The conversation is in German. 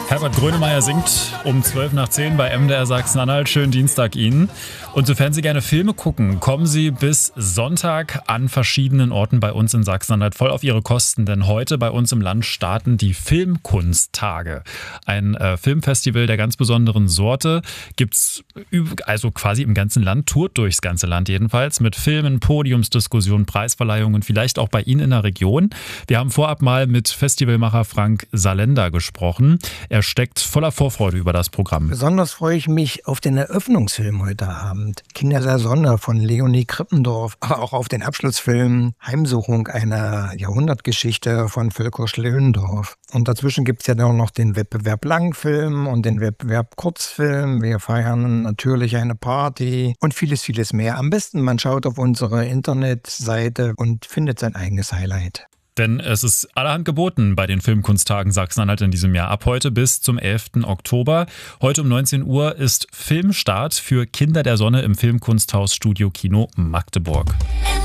Herbert Grönemeyer singt um 10:12 bei MDR Sachsen-Anhalt. Schönen Dienstag Ihnen. Und sofern Sie gerne Filme gucken, kommen Sie bis Sonntag an verschiedenen Orten bei uns in Sachsen-Anhalt voll auf Ihre Kosten. Denn heute bei uns im Land starten die Filmkunsttage. Ein Filmfestival der ganz besonderen Sorte. Gibt's also quasi im ganzen Land, tourt durchs ganze Land jedenfalls, mit Filmen, Podiumsdiskussionen, Preisverleihungen, vielleicht auch bei Ihnen in der Region. Wir haben vorab mal mit Festivalmacher Frank Salender gesprochen. Er steckt voller Vorfreude über das Programm. Besonders freue ich mich auf den Eröffnungsfilm heute Abend. Kinder der Sonne von Leonie Krippendorf. Aber auch auf den Abschlussfilm Heimsuchung einer Jahrhundertgeschichte von Völker Schlöndorff. Und dazwischen gibt es ja noch den Wettbewerb Langfilm und den Wettbewerb Kurzfilm. Wir feiern natürlich eine Party und vieles, vieles mehr. Am besten man schaut auf unsere Internetseite und findet sein eigenes Highlight. Denn es ist allerhand geboten bei den Filmkunsttagen Sachsen-Anhalt in diesem Jahr. Ab heute bis zum 11. Oktober. Heute um 19 Uhr ist Filmstart für Kinder der Sonne im Filmkunsthaus Studio Kino Magdeburg.